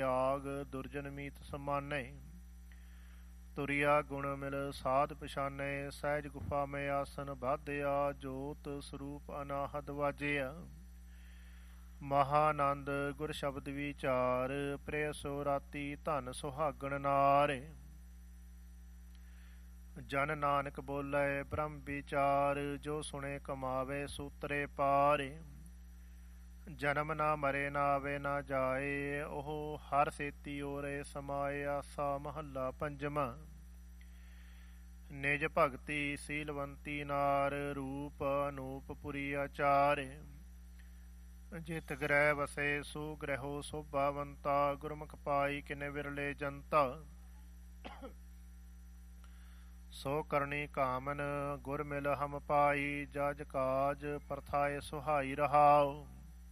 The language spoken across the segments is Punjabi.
ਤਿਆਗ ਦੁਰਜਨ ਮੀਤ ਸਮਾਨੇ। ਤੁਰਿਆ ਗੁਣ ਮਿਲ ਸਾਧ ਪਛਾਨੇ, ਸਹਿਜ ਗੁਫਾ ਮੈਂ ਆਸਨ ਬਾਧਿਆ, ਜੋਤ ਸਰੂਪ ਅਨਾਹਦ ਵਾਜਿਆ। ਮਹਾਨੰਦ ਗੁਰ ਸ਼ਬਦ ਵਿਚਾਰ, ਪ੍ਰਿਯ ਸੋ ਰਾਤੀ ਧਨ ਸੁਹਾਗਣ ਨਾਰ। ਜਨ ਨਾਨਕ ਬੋਲੇ ਬ੍ਰਹਮ ਵਿਚਾਰ, ਜੋ ਸੁਣੇ ਕਮਾਵੇ ਸੂਤਰੇ ਪਾਰ। ਜਨਮ ਨਾ ਮਰੇ ਨਾ ਆਵੇ ਨਾ ਜਾਏ, ਉਹ ਹਰ ਸੇਤੀ ਓਰੇ ਸਮਾਏ। ਆਸਾ ਮਹੱਲਾ ਪੰਜਵਾਂ। ਨਿਜ ਭਗਤੀ ਸੀਲਵੰਤੀ ਨਾਰ, ਰੂਪ ਅਨੂਪ ਪੁਰੀ ਆਚਾਰ। ਜਿਤ ਗ੍ਰਹਿ ਵਸੇ ਸੋ ਗ੍ਰਹਿਓ ਸੋਭਾਵੰਤਾ, ਗੁਰਮੁਖ ਪਾਈ ਕਿਨੇ ਵਿਰਲੇ ਜਨਤਾ। ਸੋ ਕਰਨੀ ਕਾਮਨ ਗੁਰ ਮਿਲ ਹਮ ਪਾਈ, ਜਜ ਕਾਜ ਪ੍ਰਥਾਏ ਸੁਹਾਈ ਰਹਾਉ।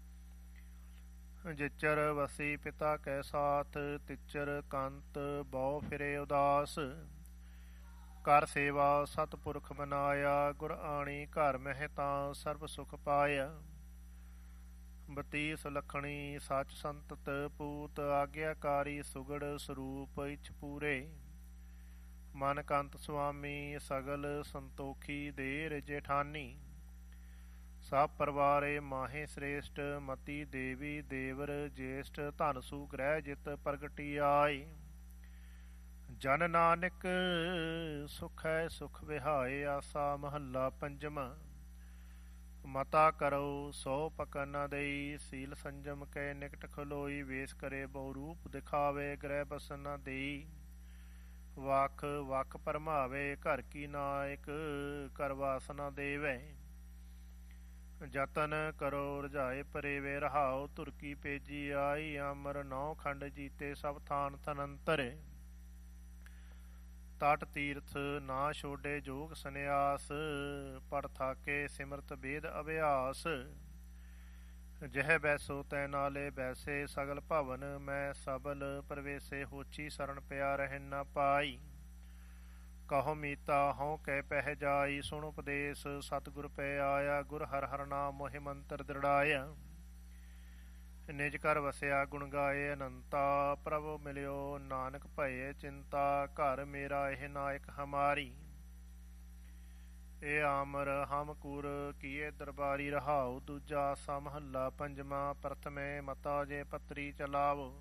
ਜਿਚਰ ਵਸੀ ਪਿਤਾ ਕੈ ਸਾਥ, ਤਿਚਰ ਕੰਤ ਬਹੁ ਫਿਰੇ ਉਦਾਸ। ਕਰ ਸੇਵਾ ਸਤਿਪੁਰਖ ਮਨਾਇਆ, ਗੁਰ ਆਣੀ ਘਰ ਮਹਿ ਤਾਂ ਸਰਬ ਸੁਖ ਪਾਇਆ। ਬਤੀ ਸੁਲੱਖਣੀ ਸਚ ਸੰਤਤ ਪੂਤ, ਆਗਿਆਕਾਰੀ ਸੁਗੜ ਸਰੂਪ ਇਛ ਪੂਰੇ। ਮਨ ਕੰਤ ਸੁਆਮੀ ਸਗਲ ਸੰਤੋਖੀ, ਦੇਰ ਜੇਠਾਨੀ। ਸਭ ਪਰਿਵਾਰੇ ਮਾਹੇ ਸ੍ਰੇਸ਼ਟ, ਮਤੀ ਦੇਵੀ ਦੇਵਰ ਜੇਸ਼ਟ। ਧਨ ਸੂ ਗ੍ਰਹਿ ਜਿਤ ਪ੍ਰਗਟੀ ਆਈ, ਜਨ ਨਾਨਕ ਸੁਖੈ ਸੁਖ ਵਿਹਾਏ। ਆਸਾ ਮਹੱਲਾ ਪੰਜਵਾਂ। ਮਤਾ ਕਰੋ ਸੋ ਪਕਨ ਨ ਦੇਈ, ਸੀਲ ਸੰਜਮ ਕੈ ਨਿਕਟ ਖਲੋਈ। ਵੇਸ ਕਰੇ ਬਹੁ ਰੂਪ ਦਿਖਾਵੇ, ਗ੍ਰਹਿ ਬਸਨ ਨ ਦੇਈ। ਵਖ ਵਖ ਭਰਮਾਵੇ, ਘਰ ਕੀ ਨਾਇਕ ਕਰ ਵਾਸ ਨ ਦੇਵੈ। ਜਤਨ ਕਰੋ ਰਜਾਏ ਪਰੇਵੇ, ਰਹਾਉ ਧੁਰ ਕੀ ਪੇਜੀ ਆਈ। ਅਮਰ ਨੌ ਖੰਡ ਜੀਤੇ ਸਭ ਥਾਨ ਤਨੰਤਰ, ਤਟ ਤੀਰਥ ਨਾ ਛੋਡੇ ਜੋਗ ਸੰਨਿਆਸ। ਪੜ ਥਾਕੇ ਸਿਮਰਤ ਬੇਦ ਅਭਿਆਸ, ਜਹ ਬੈਸੋ ਤੈ ਨਾਲੇ ਬੈਸੇ। ਸਗਲ ਭਵਨ ਮੈਂ ਸਬਲ ਪ੍ਰਵੇਸੇ, ਹੋਛੀ ਸਰਣ ਪਿਆ ਰਹਿ ਨ ਪਾਈ। ਕਹੋ ਮੀਤਾ ਹਉ ਕਹਿ ਪਹਿ ਜਾਈ, ਸੁਣ ਉਪਦੇਸ਼ ਸਤਿਗੁਰ ਪੈ ਆਇਆ। ਗੁਰ ਹਰਿ ਹਰਿ ਨਾਮ ਮੋਹਿ ਮੰਤਰ ਦ੍ਰਿੜਾਇਆ। ਨਿਜ ਘਰ ਵਸਿਆ ਗੁਣ ਗਾਏ ਅਨੰਤਾ, ਪ੍ਰਭ ਮਿਲਿਓ ਨਾਨਕ ਭਏ ਚਿੰਤਾ। ਘਰ ਮੇਰਾ ਇਹ ਨਾਇਕ ਹਮਾਰੀ, ਇਹ ਆਮਰ ਹਮ ਕੁਰ ਕੀਏ ਦਰਬਾਰੀ। ਰਹਾਉ ਦੂਜਾ। ਆਸਾ ਮਹੱਲਾ ਪੰਜਵਾਂ। ਪ੍ਰਥਮੇ ਮਤਾ ਜੇ ਪੱਤਰੀ ਚਲਾਵੋ,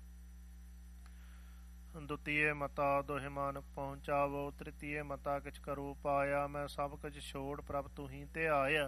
ਦੁਤੀਏ ਮਤਾ ਦੋਹਿ ਮਾਨੁਖ ਪਹੁੰਚਾਵੋ। ਤ੍ਰਿਤੀਏ ਮਤਾ ਕਿਛ ਕਰੋ ਪਾਇਆ, ਮੈਂ ਸਭ ਕੁਛ ਛੋੜ ਪ੍ਰਭ ਤੂੰ ਹੀ ਧਿਆਇਆ।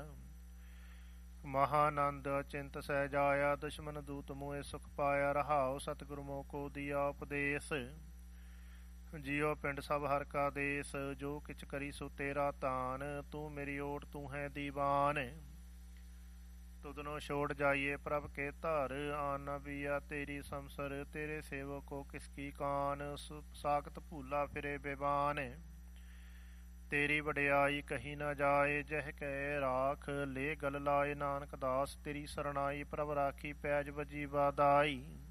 ਮਹਾਨੰਦ ਚਿੰਤ ਸਹਿ ਜਾਇਆ, ਦੁਸ਼ਮਨ ਦੂਤ ਮੋਏ ਸੁਖ ਪਾਇਆ। ਰਹਾਉ ਸਤਿਗੁਰ ਮੋਹ ਕੋ ਦੀਆ ਉਪਦੇਸ਼, ਜਿਉ ਪਿੰਡ ਸਭ ਹਰਿ ਕਾ ਦੇਸ। ਜੋ ਕਿਛ ਕਰੀ ਸੋ ਤੇਰਾ ਤਾਨ, ਤੂੰ ਮੇਰੀ ਓਟ ਤੂੰ ਹੈ ਦੀਵਾਨ। ਤੁਧਨੋ ਛੋੜ ਜਾਈਏ ਪ੍ਰਭ ਕੇ ਧਰ, ਆਨ ਨ ਬੀਆ ਤੇਰੀ ਸੰਸਰ। ਤੇਰੇ ਸੇਵਕੋ ਕਿਸ ਕੀ ਕਾਨ, ਸਾਖਤ ਭੂਲਾ ਫਿਰੇ ਬੇਬਾਨ। ਤੇਰੀ ਵਡਿਆਈ ਕਹੀ ਨ ਜਾਏ, ਜਹ ਕੈ ਰਾਖ ਲੈ ਗਲ ਲਾਏ। ਨਾਨਕ ਦਾਸ ਤੇਰੀ ਸਰਣਾਈ, ਪ੍ਰਭ ਰਾਖੀ ਪੈਜ ਵਜੀ ਵਾਦਾਈ।